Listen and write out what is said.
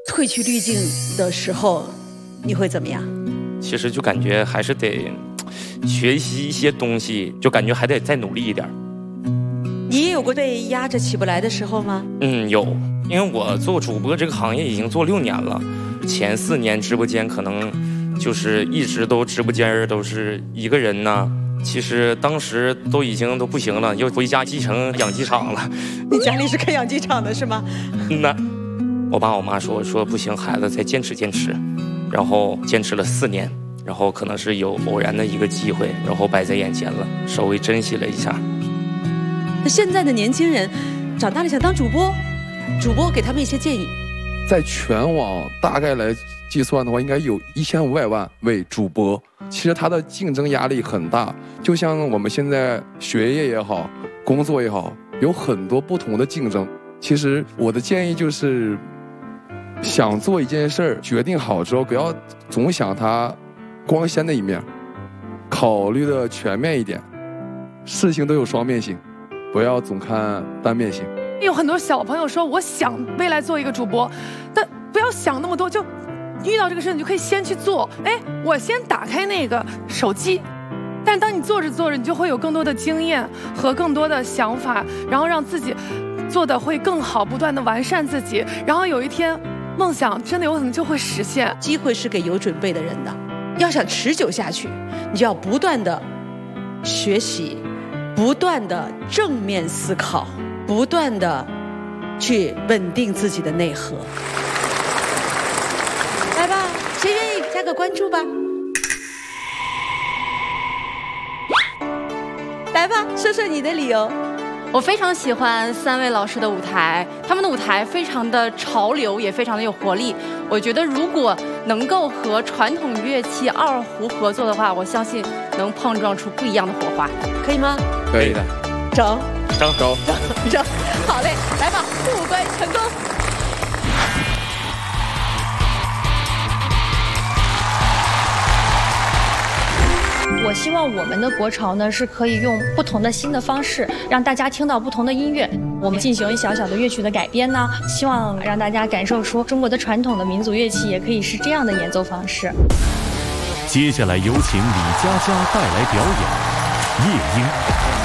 褪去滤镜的时候，你会怎么样？ 其实就感觉还是得学习一些东西，就感觉还得再努力一点。 你也有过被压着起不来的时候吗？ 有，因为我做主播这个行业已经做6年了，前4年直播间可能就是一直都直播间都是一个人呢。其实当时都已经都不行了，又回家继承养鸡场了。 你家里是开养鸡场的是吗？ 那我爸我妈说不行，孩子再坚持坚持，然后坚持了4年，然后可能是有偶然的一个机会，然后摆在眼前了，稍微珍惜了一下。 那现在的年轻人长大了想当主播，主播给他们一些建议。 在全网大概来计算的话，应该有1500万位主播。其实他的竞争压力很大，就像我们现在学业也好，工作也好，有很多不同的竞争。其实我的建议就是，想做一件事儿，决定好之后，不要总想它光鲜的一面，考虑的全面一点。事情都有双面性，不要总看单面性。 有很多小朋友说，我想未来做一个主播，但不要想那么多，就遇到这个事你就可以先去做。哎，我先打开那个手机，但是当你做着做着，你就会有更多的经验和更多的想法，然后让自己做的会更好，不断的完善自己，然后有一天梦想真的有可能就会实现。 机会是给有准备的人的，要想持久下去，你就要不断的学习，不断的正面思考，不断的去稳定自己的内核。来吧，谁愿意加个关注吧？来吧，说说你的理由。 我非常喜欢3位老师的舞台，他们的舞台非常的潮流，也非常的有活力。我觉得如果能够和传统乐器二胡合作的话，我相信能碰撞出不一样的火花。 可以吗？ 可以的。 整， 好嘞，来吧，互关成功。 我希望我们的国潮呢是可以用不同的新的方式，让大家听到不同的音乐。我们进行小小的乐曲的改编呢，希望让大家感受出中国的传统的民族乐器也可以是这样的演奏方式。 接下来有请李佳佳带来表演《夜莺》。